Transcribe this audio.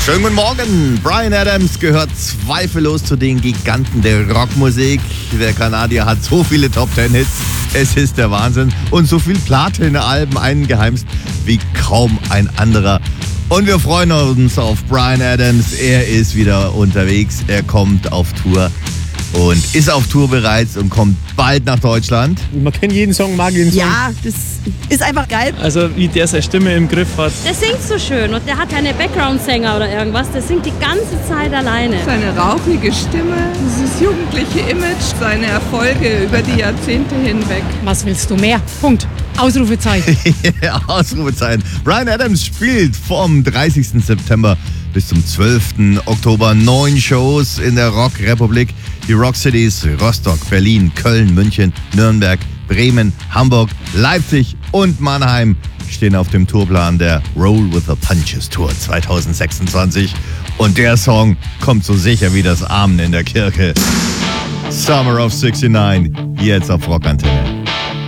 Schönen guten Morgen. Bryan Adams gehört zweifellos zu den Giganten der Rockmusik. Der Kanadier hat so viele Top-10-Hits. Es ist der Wahnsinn. Und so viel Platin-Alben eingeheimst wie kaum ein anderer. Und wir freuen uns auf Bryan Adams. Er ist wieder unterwegs. Er kommt auf Tour. Und ist auf Tour bereits und kommt bald nach Deutschland. Man kennt jeden Song, mag jeden Song. Ja, das ist einfach geil. Also wie der seine Stimme im Griff hat. Der singt so schön und der hat keine Background-Sänger oder irgendwas. Der singt die ganze Zeit alleine. Seine rauchige Stimme, dieses jugendliche Image, seine Erfolge über die Jahrzehnte hinweg. Was willst du mehr? Punkt. Ausrufezeichen. Ja, Ausrufezeichen. Bryan Adams spielt vom 30. September bis zum 12. Oktober 9 Shows in der Rockrepublik. Die Rockcities Rostock, Berlin, Köln, München, Nürnberg, Bremen, Hamburg, Leipzig und Mannheim stehen auf dem Tourplan der Roll with the Punches Tour 2026. Und der Song kommt so sicher wie das Amen in der Kirche. Summer of '69, jetzt auf Rockantenne.